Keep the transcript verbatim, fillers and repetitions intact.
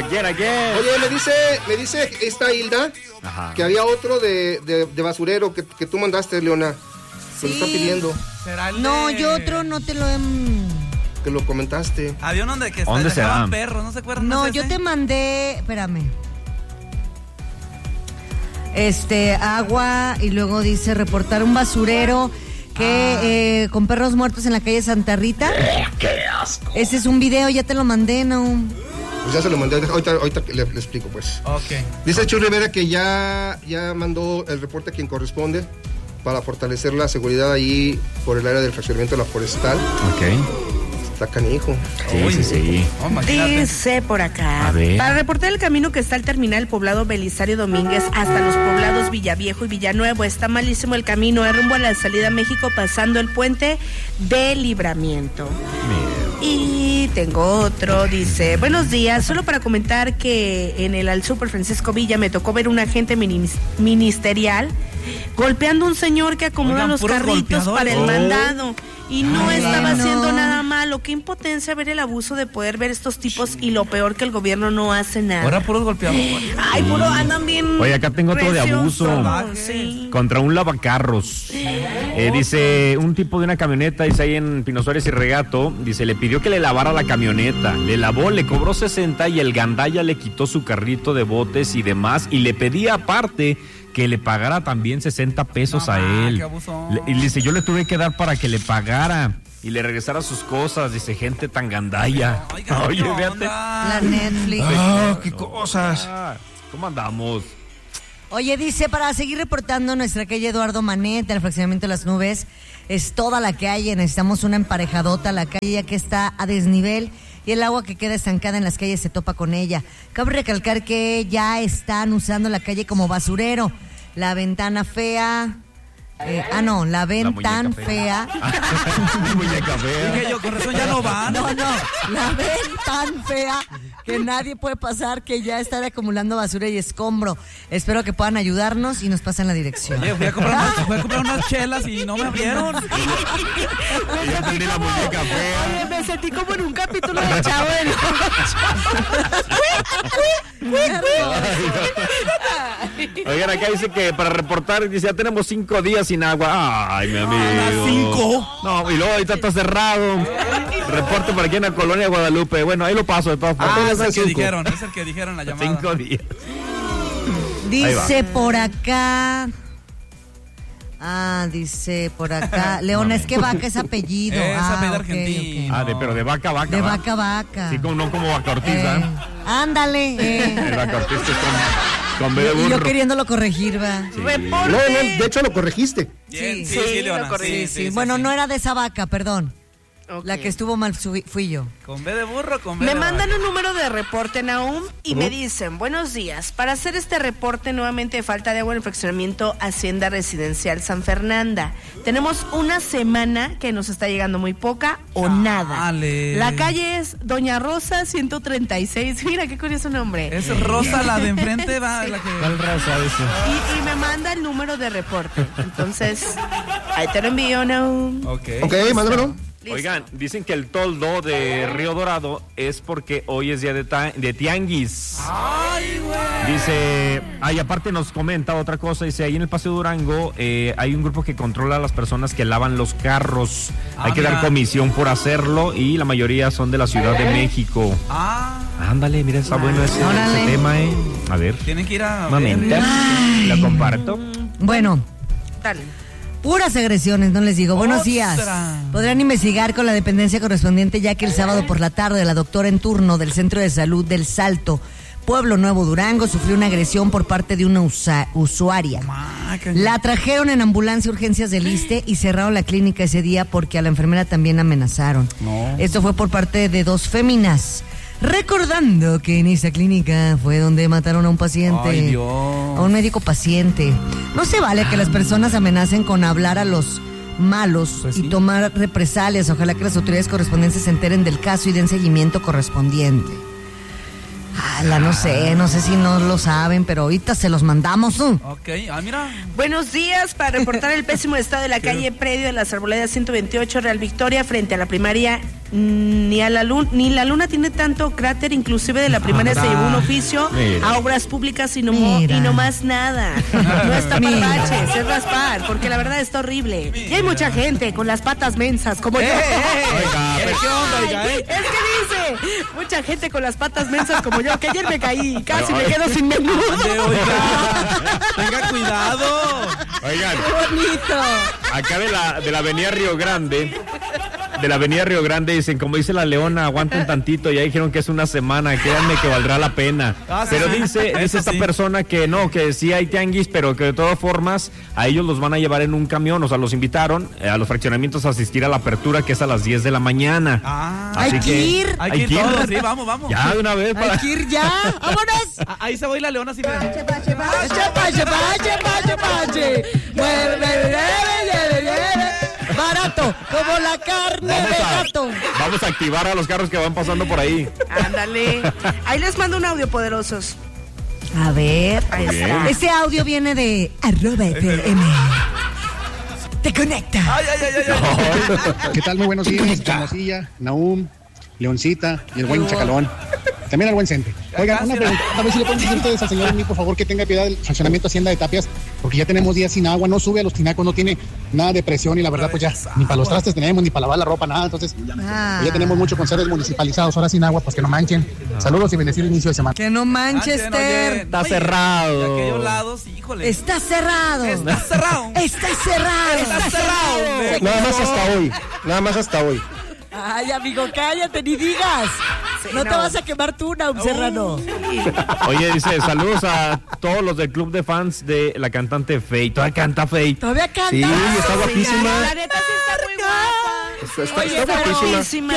¿A quién, a quién? Oye, me dice, me dice esta Hilda, ajá, que había otro de, de, de basurero que, que tú mandaste, Leona. Sí. Lo está pidiendo. ¿Será el de... No, yo otro no te lo he... Que lo comentaste. Había uno de que ¿dónde dejaban perros, ¿no se acuerdan? No, de yo te mandé, espérame. Este, agua, y luego dice reportar un basurero que ah. eh, con perros muertos en la calle Santa Rita. ¡Qué asco! Ese es un video, ya te lo mandé, ¿no? Pues ya se lo mandé, ahorita, ahorita le, le explico, pues. Ok. Dice Chuy Rivera que ya, ya mandó el reporte a quien corresponde para fortalecer la seguridad ahí por el área del fraccionamiento de la Forestal. Ok. Está canijo. Sí, sí, sí. Oh, dice por acá. Para reportar el camino que está al terminal poblado Belisario Domínguez hasta los poblados Villaviejo y Villanuevo. Está malísimo el camino, es rumbo a la salida a México pasando el puente de Libramiento. Mira. Y tengo otro, dice, buenos días, solo para comentar que en el Al Super Francisco Villa me tocó ver un agente ministerial golpeando a un señor que acomoda Oigan, los carritos para el oh. mandado y no Ay, estaba no. haciendo nada malo. Qué impotencia ver el abuso de poder ver estos tipos y lo peor que el gobierno no hace nada. Ahora puros golpeados. Ay, puro andan bien. Oye, acá tengo otro de abuso sí. contra un lavacarros. Eh, dice, un tipo de una camioneta, dice ahí en Pino Suárez y Regato, dice, le pidió que le lavara la camioneta, le lavó, le cobró sesenta y el gandalla le quitó su carrito de botes y demás y le pedía aparte que le pagara también sesenta pesos no, a él. Le, y dice, yo le tuve que dar para que le pagara y le regresara sus cosas. Dice, gente tan gandalla. Oiga, Oye, fíjate. La Netflix. Ah, qué cosas. ¿Cómo andamos? Oye, dice, para seguir reportando nuestra calle Eduardo Manet, del fraccionamiento de Las Nubes, es toda la calle, necesitamos una emparejadota, la calle ya que está a desnivel y el agua que queda estancada en las calles se topa con ella. Cabe recalcar que ya están usando la calle como basurero. La ventana fea... Eh, ah, no, la ventana fea. La muñeca fea. Dije yo, con razón ya no van. No, no, la ventana fea que nadie puede pasar, que ya está acumulando basura y escombro. Espero que puedan ayudarnos y nos pasen la dirección. Oye, fui a comprar, unas, fui a comprar unas chelas y no me abrieron. Ya entendí la muñeca fea. Oye, me sentí como en un capítulo de Chavo del Oigan, acá dice que para reportar, dice, ya tenemos cinco días sin agua. Ay, mi amigo. ¿Cinco? No, y luego ahorita está cerrado. Reporte para aquí en la colonia Guadalupe. Bueno, ahí lo paso de todas formas. Ah, es el que dijeron, es el que dijeron la llamada. Cinco días. Dice por acá... Ah, dice por acá. Leona, es que Vaca es apellido. Es ah, apellido okay, argentino. okay. Ah, de, pero de vaca a vaca. De va. vaca a vaca. Sí, como, no como vaca ortiza. Eh, ándale. Eh. El vaca ortiza es con, con B de burro. Y yo queriéndolo corregir, va. Sí. No, no, de hecho lo corregiste. Bien, sí, sí, sí, Leona. lo corregí. Sí, Sí, sí, sí, bueno, sí. no era de esa vaca, perdón. Okay. La que estuvo mal fui, fui yo. Con B de burro, con B Me de mandan vaca. un número de reporte, Nahum, y ¿Cómo? me dicen, buenos días, para hacer este reporte nuevamente de falta de agua en el fraccionamiento Hacienda Residencial San Fernanda. Tenemos una semana que nos está llegando muy poca o Chale. nada. La calle es Doña Rosa ciento treinta y seis, mira qué curioso nombre. Es Rosa, la de enfrente, va, la que... ¿Cuál raza dice? Y, y me manda el número de reporte, entonces, ahí te lo envío, Nahum. Ok. Ok, mándamelo. Listo. Oigan, dicen que el toldo de Río Dorado es porque hoy es día de, ta- de tianguis. Ay, güey. Dice, ay, aparte nos comenta otra cosa, dice, ahí en el Paseo Durango eh, hay un grupo que controla a las personas que lavan los carros. Ah, hay que mira. dar comisión por hacerlo y la mayoría son de la Ciudad de México. Ah, Ándale, mira, está bueno ese, Órale. ese tema, eh. A ver, tienen que ir a... mamita, lo comparto. Bueno, Dale. puras agresiones, no les digo. Buenos ¡Ostras! días. Podrán investigar con la dependencia correspondiente, ya que el sábado por la tarde la doctora en turno del Centro de Salud del Salto, Pueblo Nuevo Durango, sufrió una agresión por parte de una usa- usuaria. Maca. La trajeron en ambulancia urgencias del ISSSTE y cerraron la clínica ese día porque a la enfermera también amenazaron. No. Esto fue por parte de dos féminas. Recordando que en esa clínica fue donde mataron a un paciente. Ay, Dios. A un médico paciente. No se vale que las personas amenacen con hablar a los malos Pues y sí. tomar represalias. Ojalá que las autoridades correspondientes se enteren del caso y den seguimiento correspondiente. Ala, no sé, no sé si no lo saben, pero ahorita se los mandamos. ¿eh? Ok, ah, mira. Buenos días, para reportar el pésimo estado de la calle Predio de las Arboledas ciento veintiocho, Real Victoria, frente a la primaria Ni a la luna, ni la luna tiene tanto cráter, inclusive de la primaria se llevó un oficio Mira. a obras públicas y no, mo- Mira. y no más nada. No es tapar Mira. baches, es raspar, porque la verdad está horrible. Y hay mucha gente con las patas mensas, como yo. Eh, eh, eh. Oiga, ¿Qué pero- onda, oiga, eh? Es que dice, mucha gente con las patas mensas como yo, que ayer me caí, casi me quedo sin menú. Ande, oiga. Tenga cuidado. Oigan, ¡Qué bonito! acá de la, de la avenida Río Grande, de la avenida Río Grande, dicen, como dice la Leona, aguanten tantito, ya dijeron que es una semana, créanme que valdrá la pena. Ah, sí, Pero sí. dice, Eso dice esta sí. persona que no, que sí hay tianguis, pero que de todas formas a ellos los van a llevar en un camión, o sea, los invitaron eh, a los fraccionamientos a asistir a la apertura, que es a las diez de la mañana. Ah, Así Hay que ir. hay que ir todos, sí, vamos, vamos. Ya, de una vez para... Hay que ir ya. ¡Vámonos! Ah, ahí se va a ir la leona así, miren. Pache, pache, pache, pache, pache. Mueve, mueve, mueve, mueve. Barato, como la carne Vamos de a, gato. vamos a activar a los carros que van pasando por ahí. Ándale. Ahí les mando un audio, poderosos. A ver, Ahí Muy bien. está. este audio viene de arroba F M. Te conecta. Ay, ay, ay, ay, ay. ¿Qué tal? Muy buenos días. Chamosilla, Naum, Leoncita y el buen Chacalón. También al buen Cente. Oigan, una pregunta. A ver si le pueden decir ustedes al señor Emil, por favor, que tenga piedad del fraccionamiento Hacienda de Tapias, porque ya tenemos días sin agua, no sube a los tinacos, no tiene nada de presión y la verdad, pues ya ni para los trastes tenemos, ni para lavar la ropa, nada. Entonces, Ah. ya tenemos mucho con seres municipalizados, ahora sin agua, pues que no manchen. Saludos y bendecido inicio de semana. Que no manches, Manchen, oye. Ter. Está Oye, cerrado. De aquellos lados, híjole. Está cerrado. Está cerrado. Está cerrado. Está cerrado. Nada más hasta hoy. Nada más hasta hoy. Ay, amigo, cállate, ni digas. no, te no. vas a quemar tú, Naum Serrano. Oye, dice, saludos a todos los del club de fans de la cantante Faye. Todavía canta Faye. Todavía canta. Sí, está guapísima. La neta sí está muy guapa. Está, está- Oye, está está guapísima. guapísima.